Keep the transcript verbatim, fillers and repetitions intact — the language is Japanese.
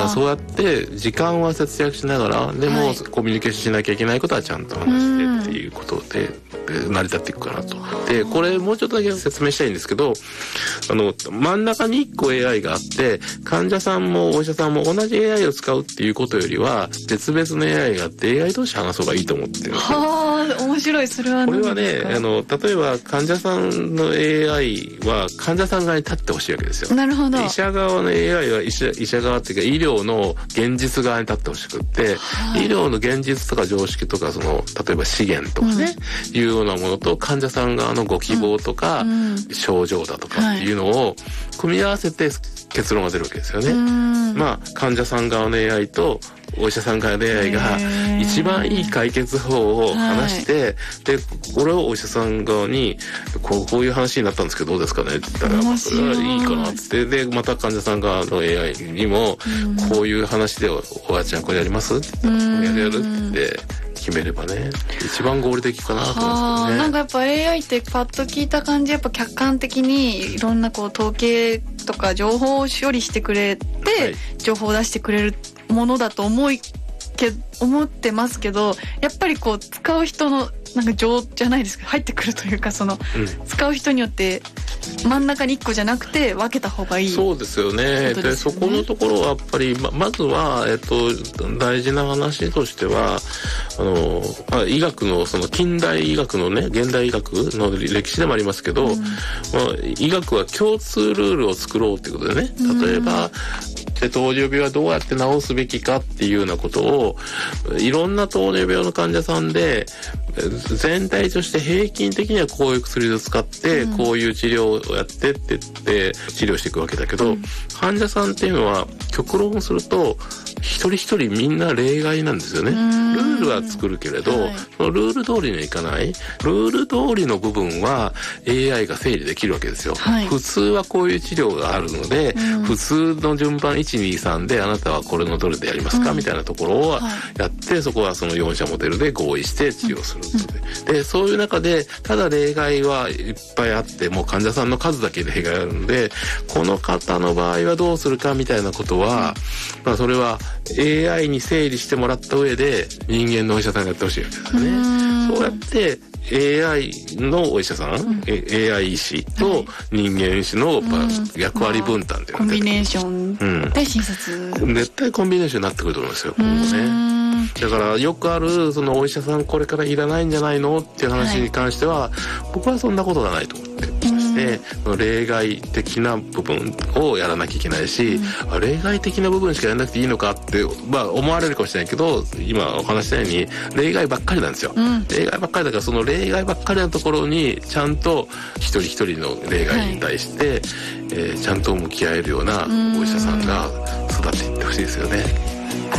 からそうやって時間は節約しながらでも、はい、コミュニケーションしなきゃいけないことはちゃんと話してっていうことで成り立っていくかなと。でこれもうちょっとだけ説明したいんですけど、あの真ん中にいっこ エーアイ があって患者さんもお医者さんも同じ エーアイ を使うっていうことよりは別々の エーアイ があって エーアイ 同士話そうがいいと思ってるんですよ。 はあ、面白い。それは何ですか？ これはね、あの例えば患者さんの エーアイ は患者さん側に立ってほしいわけですよ。 なるほど。 医者側の エーアイ は医者、医者側っていうか医療の現実側に立ってほしくって、はい、医療の現実とか常識とかその例えば資源とかね、うん、いうようなものと患者さん側のご希望とか、うん、症状だとかっていうのを組み合わせて結論が出るわけですよね。まあ患者さん側の エーアイ とお医者さん側の エーアイ が一番いい解決法を話して、はい、でこれをお医者さん側にこう、こういう話になったんですけどどうですかねって言ったら、まあ、それはいいかなってでまた患者さん側の エーアイ にもこういう話で お, おばあちゃんこれやりますって言ったらやるやるって決めればね一番合理的かなと思うんですけどね。 なんかやっぱ エーアイ ってパッと聞いた感じやっぱ客観的にいろんなこう統計とか情報を処理してくれて、はい、情報を出してくれるものだと思いけ思ってますけどやっぱりこう使う人のなんか情じゃないですか入ってくるというかその、うん、使う人によって真ん中にいっこじゃなくて分けた方がいい。 そうですよね。で、ね、そこのところはやっぱり ま, まずは、えっと、大事な話としてはあの医学のその近代医学のね現代医学の歴史でもありますけど、うんまあ、医学は共通ルールを作ろうということでね例えば、うんで糖尿病はどうやって治すべきかっていうようなことをいろんな糖尿病の患者さんで全体として平均的にはこういう薬を使ってこういう治療をやってって言って治療していくわけだけど、うん、患者さんっていうのは極論すると一人一人みんな例外なんですよね。ルールは作るけれど、はい、そのルール通りにはいかないルール通りの部分は エーアイ が整理できるわけですよ、はい、普通はこういう治療があるので、うん、普通の順番いちにさんであなたはこれのどれでやりますか、うん、みたいなところをやって、はい、そこはそのよん社モデルで合意して治療するので、うん、でそういう中でただ例外はいっぱいあってもう患者さんの数だけ例外あるのでこの方の場合はどうするかみたいなことは、うんまあ、それはエーアイ に整理してもらった上で人間のお医者さんがやってほしいわけですよね。そうやって エーアイ のお医者さん、うん、エーアイ 医師と人間医師の役割分担で、 コンビネーションで診察、 うん、絶対コンビネーションになってくると思うんですよ今後ね。だからよくあるそのお医者さんこれからいらないんじゃないのっていう話に関しては、はい、僕はそんなことがないと思ってまして例外的な部分をやらなきゃいけないし、うん、例外的な部分しかやらなくていいのかって、まあ、思われるかもしれないけど今お話したように例外ばっかりなんですよ、うん、例外ばっかりだからその例外ばっかりのところにちゃんと一人一人の例外に対して、はいえー、ちゃんと向き合えるようなお医者さんが育っていってほしいですよね。